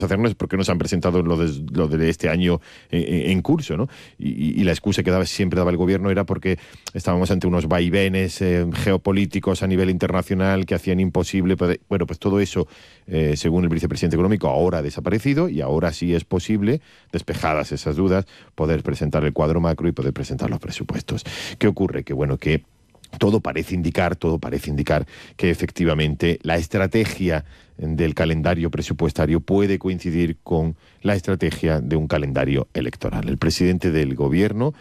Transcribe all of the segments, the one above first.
hacernos porque nos han presentado lo de este año en curso, ¿no? Y la excusa que siempre daba el gobierno era porque estábamos ante unos vaivenes geopolíticos a nivel internacional que hacían imposible. Bueno, pues todo eso, según el vicepresidente económico, ahora ha desaparecido y ahora sí es posible, despejadas esas dudas, poder presentar el cuadro macro y poder presentar los presupuestos. ¿Qué ocurre? Que bueno, que todo parece indicar que efectivamente la estrategia del calendario presupuestario puede coincidir con la estrategia de un calendario electoral. El presidente del gobierno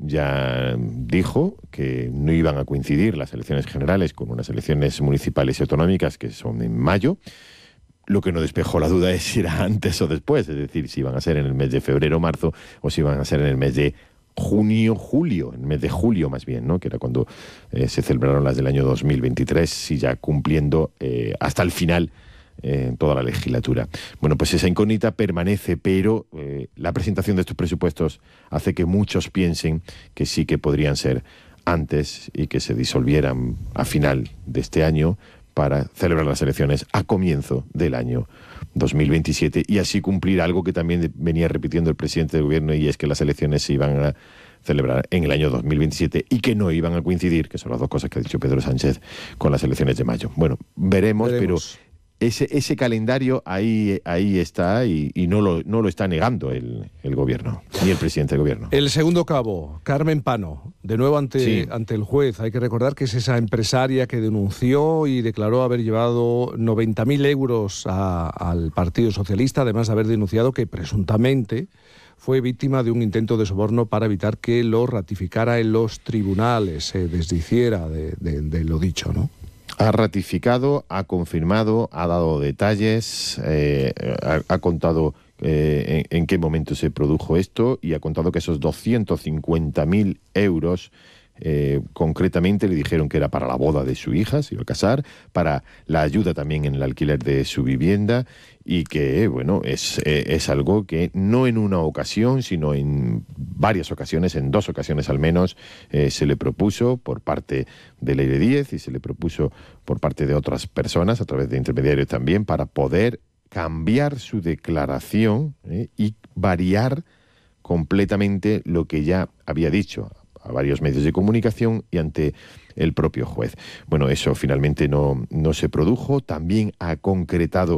ya dijo que no iban a coincidir las elecciones generales con unas elecciones municipales y autonómicas que son en mayo. Lo que no despejó la duda es si era antes o después, es decir, si iban a ser en el mes de febrero o marzo o si iban a ser en el mes de junio, julio, en el mes de julio más bien, ¿no? Que era cuando se celebraron las del año 2023 y ya cumpliendo hasta el final toda la legislatura. Bueno, pues esa incógnita permanece, pero la presentación de estos presupuestos hace que muchos piensen que sí que podrían ser antes y que se disolvieran a final de este año para celebrar las elecciones a comienzo del año 2027 y así cumplir algo que también venía repitiendo el presidente del gobierno, y es que las elecciones se iban a celebrar en el año 2027 y que no iban a coincidir, que son las dos cosas que ha dicho Pedro Sánchez, con las elecciones de mayo. Bueno, veremos. Pero ese calendario ahí está y no lo está negando el gobierno, ni el presidente del gobierno. El segundo cabo, Carmen Pano, de nuevo ante el juez. Hay que recordar que es esa empresaria que denunció y declaró haber llevado 90.000 euros al Partido Socialista, además de haber denunciado que presuntamente fue víctima de un intento de soborno para evitar que lo ratificara en los tribunales, se desdiciera de lo dicho, ¿no? Ha ratificado, ha confirmado, ha dado detalles, ha contado en qué momento se produjo esto y ha contado que esos 250.000 euros concretamente le dijeron que era para la boda de su hija, se iba a casar, para la ayuda también en el alquiler de su vivienda, y que, bueno, es algo que no en una ocasión, sino en varias ocasiones, en 2 ocasiones al menos, se le propuso por parte de Leire Díez y se le propuso por parte de otras personas, a través de intermediarios también, para poder cambiar su declaración y variar completamente lo que ya había dicho a varios medios de comunicación y ante el propio juez. Bueno, eso finalmente no se produjo. También ha concretado,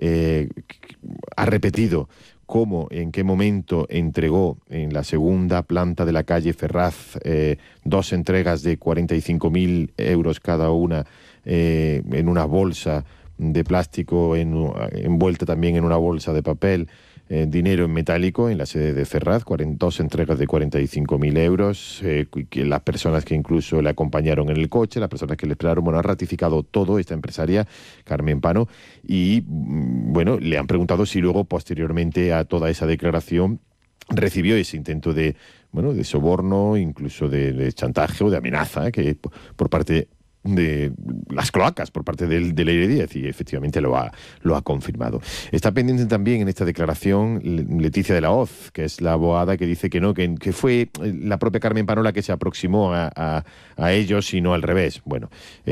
ha repetido cómo, en qué momento entregó en la segunda planta de la calle Ferraz 2 entregas de 45.000 euros cada una en una bolsa de plástico, envuelta también en una bolsa de papel, dinero en metálico en la sede de Ferraz, 2 entregas de 45.000 euros, que las personas que incluso le acompañaron en el coche, las personas que le esperaron. Bueno, ha ratificado todo esta empresaria, Carmen Pano, y bueno, le han preguntado si luego, posteriormente a toda esa declaración, recibió ese intento de soborno, incluso de chantaje o de amenaza, que por parte de las cloacas, por parte de Leire Díez, y efectivamente lo ha confirmado. Está pendiente también en esta declaración Leticia de la Hoz, que es la abogada que dice que no, que fue la propia Carmen Pano la que se aproximó a ellos y no al revés. Bueno,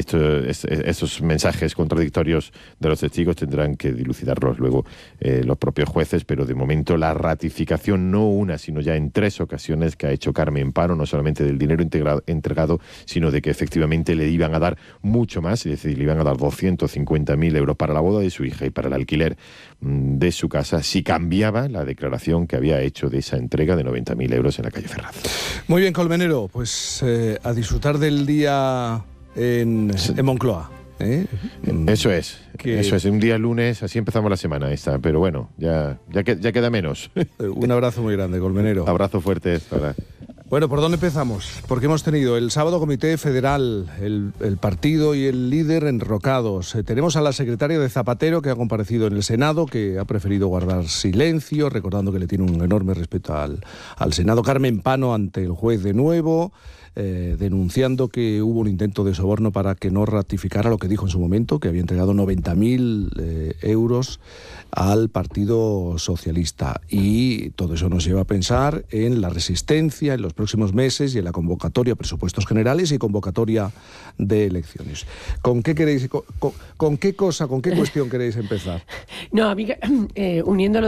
esos mensajes contradictorios de los testigos tendrán que dilucidarlos luego los propios jueces, pero de momento la ratificación, no una, sino ya en 3 ocasiones que ha hecho Carmen Pano, no solamente del dinero entregado, sino de que efectivamente le iban a dar mucho más, es decir, le iban a dar 250.000 euros para la boda de su hija y para el alquiler de su casa, si cambiaba la declaración que había hecho de esa entrega de 90.000 euros en la calle Ferraz. Muy bien, Colmenero, pues a disfrutar del día en Moncloa. Eso es, un día lunes, así empezamos la semana esta, pero bueno, ya queda menos. Un abrazo muy grande, Colmenero. Abrazo fuerte. Para... Bueno, ¿por dónde empezamos? Porque hemos tenido el sábado Comité Federal, el partido y el líder enrocados. Tenemos a la secretaria de Zapatero, que ha comparecido en el Senado, que ha preferido guardar silencio, recordando que le tiene un enorme respeto al Senado. Carmen Pano ante el juez de nuevo. denunciando que hubo un intento de soborno para que no ratificara lo que dijo en su momento, que había entregado 90.000 euros al Partido Socialista. Y todo eso nos lleva a pensar en la resistencia en los próximos meses y en la convocatoria a presupuestos generales y convocatoria de elecciones. ¿Con qué queréis, con qué cuestión queréis empezar? No, a mí, uniéndolo